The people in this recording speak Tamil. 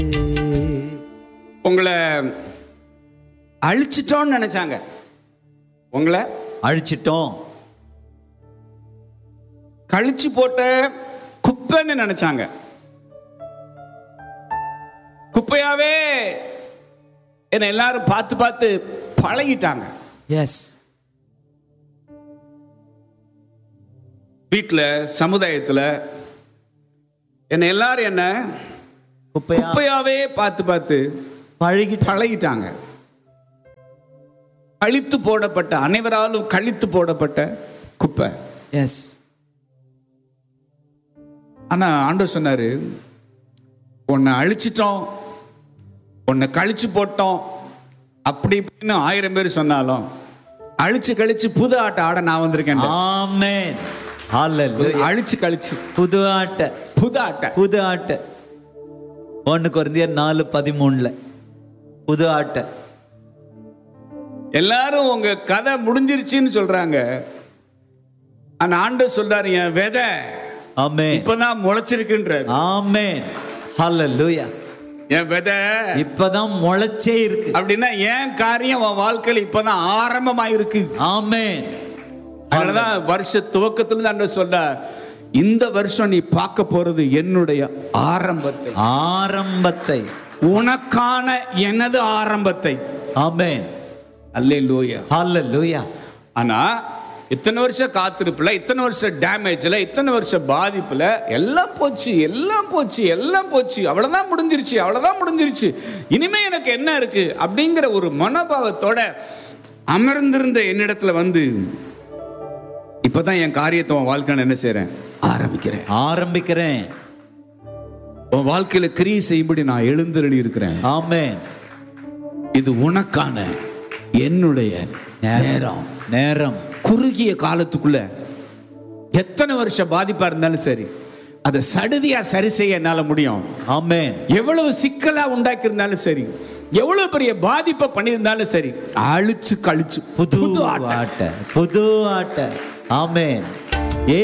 உங்களை அழிச்சிட்டோம்னு நினைச்சாங்க. உங்களை அழிச்சிட்டோம், கழிச்சு போட்ட குப்பைன்னு நினைச்சாங்க. குப்பையாவே என்ன எல்லாரும் பார்த்து பார்த்து பழகிட்டாங்க. எஸ், வீட்டில், சமுதாயத்தில் என்ன எல்லாரும் என்ன குப்பையாவே பார்த்து பார்த்து பழகிட்டாங்க. கழித்து போடப்பட்ட, அனைவராலும் கழித்து போடப்பட்ட குப்பை. எஸ். ஆனா ஆண்டவர் சொன்னாரு, உன்னை அழிச்சிட்டோம், உன்னை கழிச்சு போட்டோம் அப்படி இப்படின்னு 1000 பேர் சொன்னாலும் அழிச்சு கழிச்சு புது ஆட்டை ஆட நான் வந்திருக்கேன். ஆமென். ஹல்லேலூயா. அழிச்சு கழிச்சு புது ஆட்டை, புது ஆட்டை, புது ஆட்டை. 1 கொரிந்தியர் 4:13 புது ஆட்டை. எல்லாரும் உங்க கதை முடிஞ்சிருச்சுன்னு சொல்றாங்க. ஆனா ஆண்டவர் சொல்றாரு, என் விதை ஆமென் இப்பதான் முளைச்சிருக்குன்றாரு. ஆமென். ஹல்லேலூயா. என் விதை இப்பதான் முளைச்சே இருக்கு. அப்படின்னா என் காரியம் உன் வாழ்க்கையில இப்பதான் ஆரம்பமாயிருக்கு. ஆமென். அதனாலதான் வருஷ துவக்கத்துல ஆண்டவர் சொல்றார், இந்த வருஷம் நீ பார்க்க போறது என்னுடைய ஆரம்பத்தை, ஆரம்பத்தை, உனக்கான எனது ஆரம்பத்தை. ஆமென். அல்லேலூயா, ஹல்லேலூயா. ஆனா இத்தனை வருஷம் காத்திருப்புல, இத்தனை வருஷம் டேமேஜ்ல, இத்தனை வருஷம் பாதிப்புல எல்லாம் போச்சு, எல்லாம் போச்சு, எல்லாம் போச்சு, அவ்வளவுதான் முடிஞ்சிருச்சு, அவ்வளவுதான் முடிஞ்சிருச்சு, இனிமே எனக்கு என்ன இருக்கு அப்படிங்கிற ஒரு மனோபாவத்தோட அமர்ந்திருந்த என்னிடத்துல வந்து, இப்பதான் என் காரியத்தை உன் வாழ்க்கையில என்ன செய்றேன், ஆரம்பிக்கிறேன். உன் வாழ்க்கையில கிரியை செய்யும்படி நான் எழுந்தருளி இருக்கிறேன். ஆமென். இது உனக்கான என்னுடைய நேரம். குறுகிய காலத்துக்குள்ள எத்தனை வருஷம் பாதிப்பா இருந்தாலும் சரி, அதை சடுதியா சரி செய்ய என்னால முடியும். ஆமென். எவ்வளவு சிக்கலா உண்டாக்கி இருந்தாலும் சரி, எவ்வளவு பெரிய பாதிப்பை பண்ணியிருந்தாலும் சரி, அழிச்சு கழிச்சு புது ஆட்டை. புது ஆட்டை. ஆமென்.